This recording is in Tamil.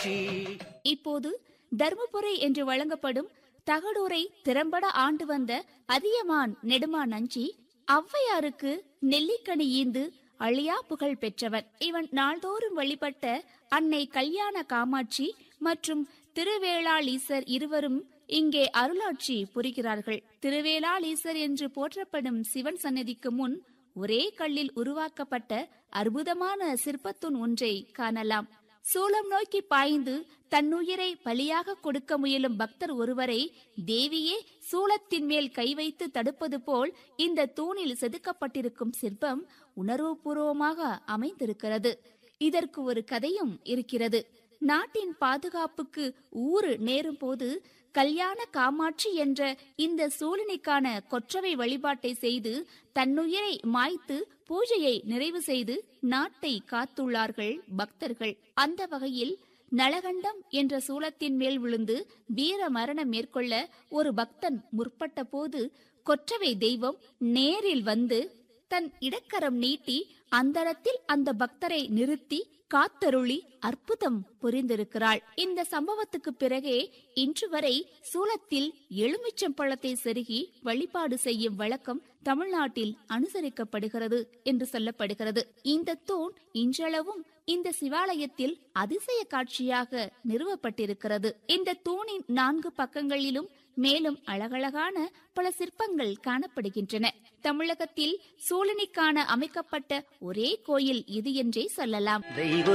இப்போது தர்மபுரி என்று வழங்கப்படும் தகடூரை திறம்பட ஆண்டு வந்த அதியமான் நெடுமான் நஞ்சி ஔவையாருக்கு நெல்லிக்கனி ஈந்து அழியா புகழ் பெற்றவன். இவன் நாள்தோறும் வழிபட்ட அன்னை கல்யாண காமாட்சி மற்றும் திருவேளாளீசர் இருவரும் இங்கே அருளாட்சி புரிகிறார்கள். திருவேளாளீசர் என்று போற்றப்படும் சிவன் சன்னதிக்கு முன் ஒரே கல்லில் உருவாக்கப்பட்ட அற்புதமான சிற்பத்தூண் ஒன்றை காணலாம். சூலம் நோக்கி பாய்ந்து தன்னுயிரை பலியாக கொடுக்க முயலும் பக்தர் ஒருவரை தேவியே சூலத்தின் மேல் கை வைத்து தடுப்பது போல் இந்த தூணில் செதுக்கப்பட்டிருக்கும் சிற்பம் உணர்வுபூர்வமாக அமைந்திருக்கிறது. இதற்கு ஒரு கதையும் இருக்கிறது. நாட்டின் பாதுகாப்புக்கு ஊறு நேரும் போது கல்யாண காமாட்சி என்ற இந்த சூலினிக்கான கொற்றவை வழிபாட்டை செய்து தன்னுயிரை மாய்த்து பூஜையை நிறைவு செய்து நாட்டை காத்துள்ளார்கள் பக்தர்கள். அந்த வகையில் நலகண்டம் என்ற சூலத்தின் மேல் விழுந்து வீர மரணம் மேற்கொள்ள ஒரு பக்தன் முற்பட்ட போது கொற்றவை தெய்வம் நேரில் வந்து தன் இடக்கரம் நீட்டி அந்தரத்தில் அந்த பக்தரை நிறுத்தி காத்தருளி அற்புதம் புரிந்திருக்கிறாள். இந்த சம்பவத்துக்கு பிறகே இன்று வரை சூலத்தில் எலுமிச்சம்பழத்தை செருகி வழிபாடு செய்யும் வழக்கம் தமிழ்நாட்டில் அனுசரிக்கப்படுகிறது என்று சொல்லப்படுகிறது. இந்த தூண் இன்றளவும் இந்த சிவாலயத்தில் அதிசய காட்சியாக நிறுவப்பட்டிருக்கிறது. இந்த தூணின் 4 பக்கங்களிலும் மேலும் அழகழகான பல சிற்பங்கள் காணப்படுகின்றன. தமிழகத்தில் சூலினிக்கான அமைக்கப்பட்ட ஒரே கோயில் இது என்றே சொல்லலாம்.